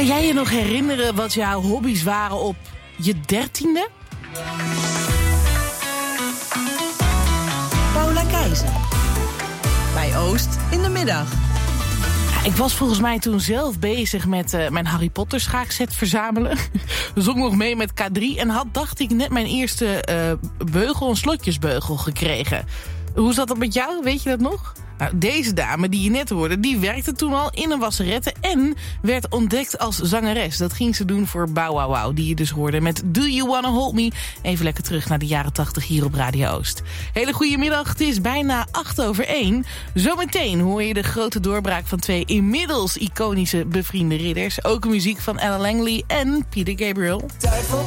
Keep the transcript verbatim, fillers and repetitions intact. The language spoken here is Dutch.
Kan jij je nog herinneren wat jouw hobby's waren op je dertiende? Paula Keizer. Bij Oost in de middag. Ja, ik was volgens mij toen zelf bezig met uh, mijn Harry Potter schaakset verzamelen. Zong nog mee met K drie en had, dacht ik, net mijn eerste uh, beugel, een slotjesbeugel gekregen. Hoe zat dat met jou? Weet je dat nog? Nou, deze dame die je net hoorde, die werkte toen al in een wasserette en werd ontdekt als zangeres. Dat ging ze doen voor Bow Wow Wow, die je dus hoorde met Do You Wanna Hold Me? Even lekker terug naar de jaren tachtig hier op Radio Oost. Hele goede middag, het is bijna acht over één. Zometeen hoor je de grote doorbraak van twee inmiddels iconische bevriende ridders. Ook muziek van Ella Langley en Peter Gabriel.